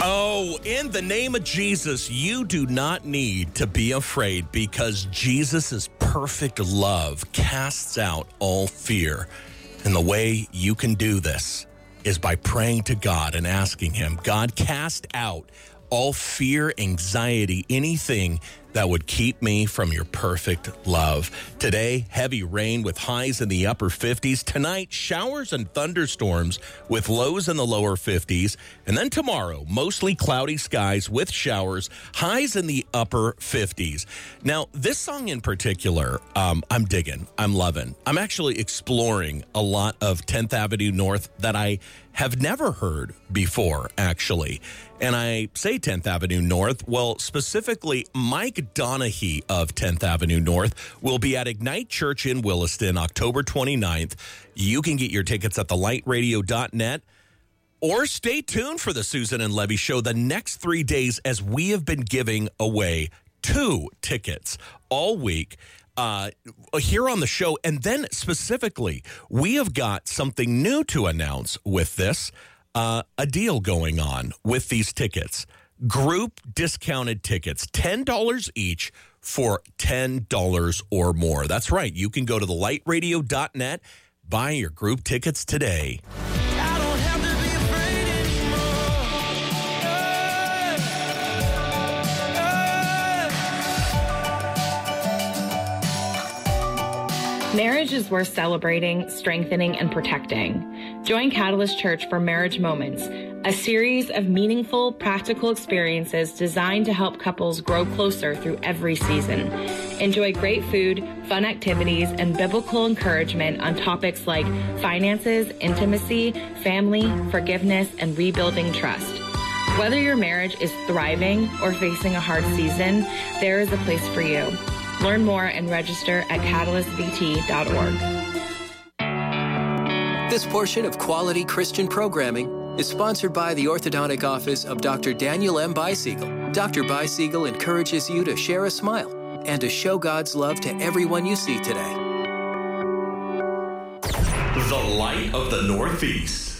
Oh, in the name of Jesus, you do not need to be afraid because Jesus' perfect love casts out all fear. And the way you can do this is by praying to God and asking Him, God, cast out all fear, anxiety, anything that would keep me from your perfect love. Today, heavy rain with highs in the upper 50s. Tonight, showers and thunderstorms with lows in the lower 50s. And then tomorrow, mostly cloudy skies with showers, highs in the upper 50s. Now, this song in particular, I'm digging. I'm loving. I'm actually exploring a lot of 10th Avenue North that I have never heard before, actually. And I say 10th Avenue North, well, specifically Mike Donahue of 10th Avenue North will be at Ignite Church in Williston, October 29th. You can get your tickets at thelightradio.net or stay tuned for the Susan and Levy Show the next 3 days as we have been giving away 2 tickets all week here on the show. And then specifically, we have got something new to announce with this, a deal going on with these tickets. Group discounted tickets, $10 each for $10 or more. That's right. You can go to thelightradio.net, buy your group tickets today. I don't have to be afraid anymore. Marriage is worth celebrating, strengthening, and protecting. Join Catalyst Church for Marriage Moments, a series of meaningful, practical experiences designed to help couples grow closer through every season. Enjoy great food, fun activities, and biblical encouragement on topics like finances, intimacy, family, forgiveness, and rebuilding trust. Whether your marriage is thriving or facing a hard season, there is a place for you. Learn more and register at catalystvt.org. This portion of quality Christian programming is sponsored by the orthodontic office of Dr. Daniel M. Beisiegel. Dr. Beisiegel encourages you to share a smile and to show God's love to everyone you see today. The Light of the Northeast.